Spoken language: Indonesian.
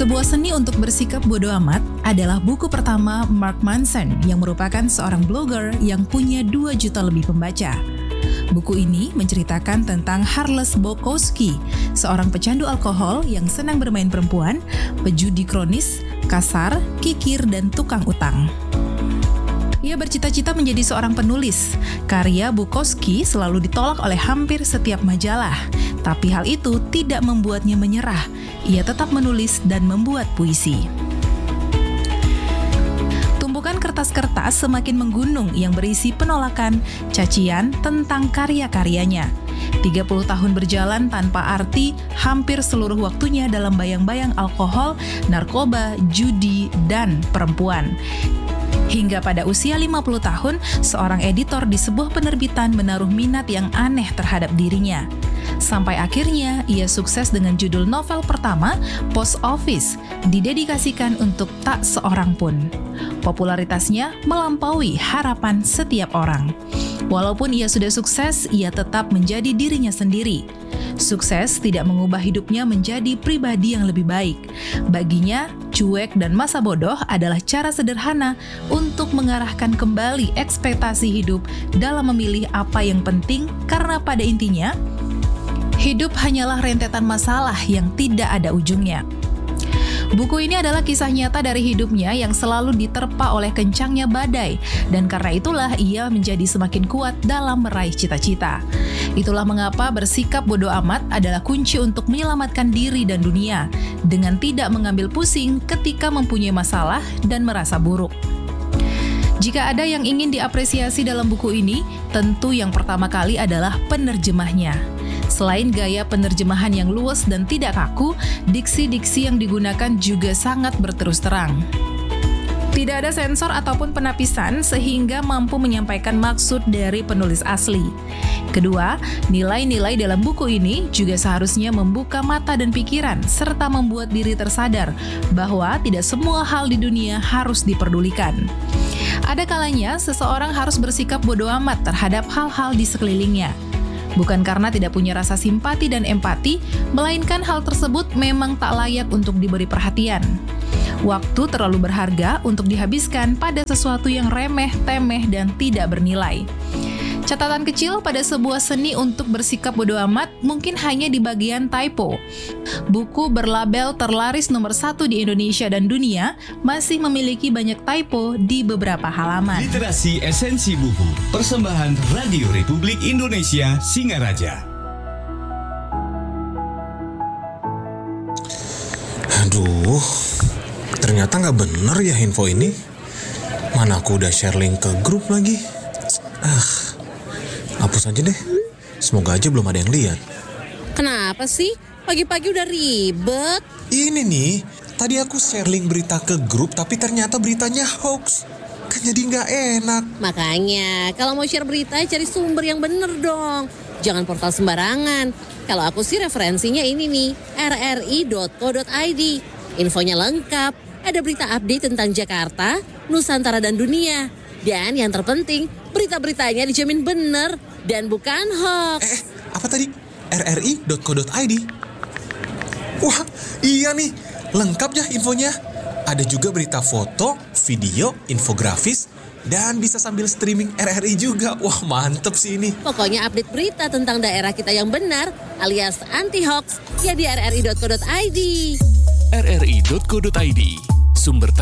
Sebuah Seni untuk Bersikap Bodo Amat adalah buku pertama Mark Manson yang merupakan seorang blogger yang punya 2 juta lebih pembaca. Buku ini menceritakan tentang Charles Bukowski, seorang pecandu alkohol yang senang bermain perempuan, pejudi kronis, kasar, kikir, dan tukang utang. Ia bercita-cita menjadi seorang penulis. Karya Bukowski selalu ditolak oleh hampir setiap majalah, tapi hal itu tidak membuatnya menyerah. Ia tetap menulis dan membuat puisi. Tumpukan kertas-kertas semakin menggunung yang berisi penolakan, cacian tentang karya-karyanya. 30 tahun berjalan tanpa arti, hampir seluruh waktunya dalam bayang-bayang alkohol, narkoba, judi, dan perempuan. Hingga pada usia 50 tahun, seorang editor di sebuah penerbitan menaruh minat yang aneh terhadap dirinya. Sampai akhirnya, ia sukses dengan judul novel pertama, Post Office, didedikasikan untuk tak seorang pun. Popularitasnya melampaui harapan setiap orang. Walaupun ia sudah sukses, ia tetap menjadi dirinya sendiri. Sukses tidak mengubah hidupnya menjadi pribadi yang lebih baik. Baginya, cuek dan masa bodoh adalah cara sederhana untuk mengarahkan kembali ekspektasi hidup dalam memilih apa yang penting, karena pada intinya, hidup hanyalah rentetan masalah yang tidak ada ujungnya. Buku ini adalah kisah nyata dari hidupnya yang selalu diterpa oleh kencangnya badai, dan karena itulah ia menjadi semakin kuat dalam meraih cita-cita. Itulah mengapa bersikap bodo amat adalah kunci untuk menyelamatkan diri dan dunia, dengan tidak mengambil pusing ketika mempunyai masalah dan merasa buruk. Jika ada yang ingin diapresiasi dalam buku ini, tentu yang pertama kali adalah penerjemahnya. Selain gaya penerjemahan yang luwes dan tidak kaku, diksi-diksi yang digunakan juga sangat berterus terang. Tidak ada sensor ataupun penapisan sehingga mampu menyampaikan maksud dari penulis asli. Kedua, nilai-nilai dalam buku ini juga seharusnya membuka mata dan pikiran serta membuat diri tersadar bahwa tidak semua hal di dunia harus diperdulikan. Ada kalanya seseorang harus bersikap bodo amat terhadap hal-hal di sekelilingnya. Bukan karena tidak punya rasa simpati dan empati, melainkan hal tersebut memang tak layak untuk diberi perhatian. Waktu terlalu berharga untuk dihabiskan pada sesuatu yang remeh, temeh, dan tidak bernilai. Catatan kecil pada sebuah seni untuk bersikap bodo amat mungkin hanya di bagian typo. Buku berlabel terlaris nomor 1 di Indonesia dan dunia masih memiliki banyak typo di beberapa halaman. Literasi Esensi Buku, persembahan Radio Republik Indonesia Singaraja. Aduh, ternyata nggak bener ya info ini. Mana aku udah share link ke grup lagi. Hapus aja deh. Semoga aja belum ada yang lihat. Kenapa sih? Pagi-pagi udah ribet. Ini nih, tadi aku share link berita ke grup tapi ternyata beritanya hoax. Kan jadi nggak enak. Makanya, kalau mau share berita cari sumber yang bener dong. Jangan portal sembarangan. Kalau aku sih referensinya ini nih, rri.co.id. Infonya lengkap. Ada berita update tentang Jakarta, Nusantara, dan dunia. Dan yang terpenting, berita-beritanya dijamin bener dan bukan hoax. Apa tadi? rri.co.id? Wah, iya nih. Lengkap ya infonya. Ada juga berita foto, video, infografis, dan bisa sambil streaming RRI juga. Wah, mantep sih ini. Pokoknya update berita tentang daerah kita yang benar alias anti-hoax ya di rri.co.id. rri.co.id, sumber